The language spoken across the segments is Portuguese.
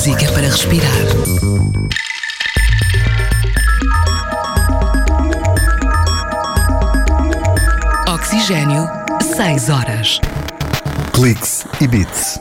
Música para respirar. Oxigênio, 6 horas. Cliques e Beats.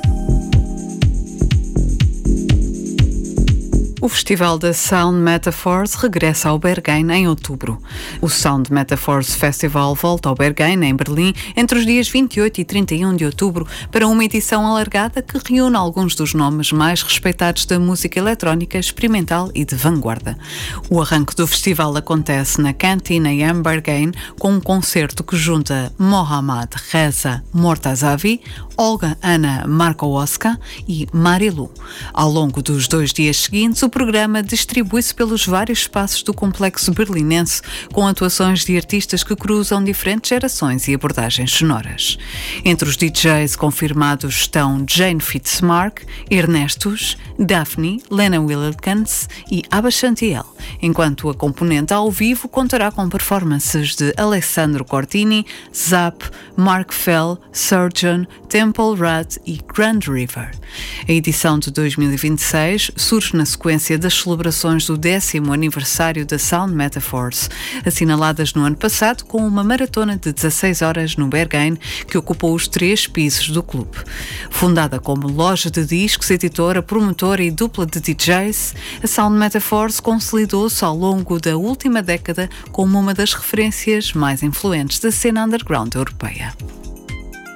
O Festival da Sound Metaphors regressa ao Berghain em outubro. O Sound Metaphors Festival volta ao Berghain, em Berlim, entre os dias 28 e 31 de outubro, para uma edição alargada que reúne alguns dos nomes mais respeitados da música eletrónica, experimental e de vanguarda. O arranque do festival acontece na Cantina em Berghain, com um concerto que junta Mohammad Reza Mortazavi, Olga Anna Markowska e Marilu. Ao longo dos 2 dias seguintes, o programa distribui-se pelos vários espaços do complexo berlinense, com atuações de artistas que cruzam diferentes gerações e abordagens sonoras. Entre os DJs confirmados estão Jane Fitzmark, Ernestus, Daphne, Lena Wilkins e Abba Chantiel, enquanto a componente ao vivo contará com performances de Alessandro Cortini, Zap, Mark Fell, Surgeon, Temple Rat e Grand River. A edição de 2026 surge na sequência das celebrações do 10º aniversário da Sound Metaphors, assinaladas no ano passado com uma maratona de 16 horas no Berghain, que ocupou os 3 pisos do clube. Fundada como loja de discos, editora, promotora e dupla de DJs, a Sound Metaphors consolidou-se ao longo da última década como uma das referências mais influentes da cena underground europeia.